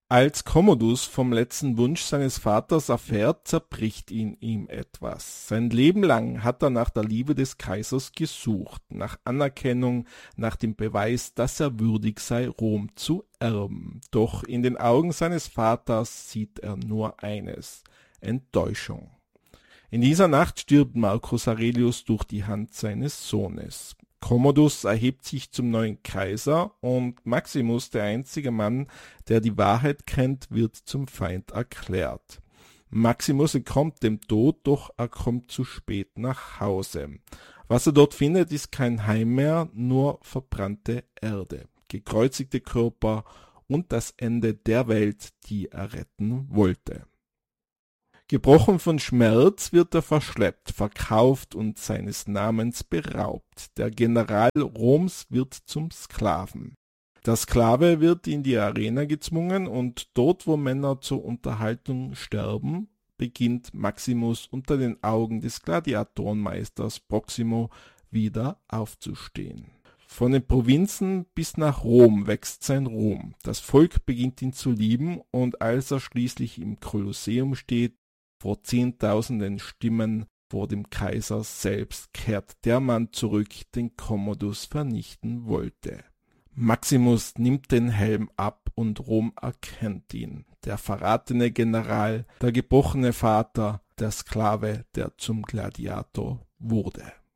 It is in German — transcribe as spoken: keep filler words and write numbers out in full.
Als Commodus vom letzten Wunsch seines Vaters erfährt, zerbricht in ihm etwas. Sein Leben lang hat er nach der Liebe des Kaisers gesucht, nach Anerkennung, nach dem Beweis, dass er würdig sei, Rom zu erben. Doch in den Augen seines Vaters sieht er nur eines: Enttäuschung. In dieser Nacht stirbt Marcus Aurelius durch die Hand seines Sohnes. Commodus erhebt sich zum neuen Kaiser und Maximus, der einzige Mann, der die Wahrheit kennt, wird zum Feind erklärt. Maximus entkommt dem Tod, doch er kommt zu spät nach Hause. Was er dort findet, ist kein Heim mehr, nur verbrannte Erde, gekreuzigte Körper und das Ende der Welt, die er retten wollte. Gebrochen von Schmerz wird er verschleppt, verkauft und seines Namens beraubt. Der General Roms wird zum Sklaven. Der Sklave wird in die Arena gezwungen und dort, wo Männer zur Unterhaltung sterben, beginnt Maximus unter den Augen des Gladiatorenmeisters Proximo wieder aufzustehen. Von den Provinzen bis nach Rom wächst sein Ruhm. Das Volk beginnt ihn zu lieben und als er schließlich im Kolosseum steht, vor zehntausenden Stimmen vor dem Kaiser selbst, kehrt der Mann zurück, den Commodus vernichten wollte. Maximus nimmt den Helm ab und Rom erkennt ihn. Der verratene General, der gebrochene Vater, der Sklave, der zum Gladiator wurde.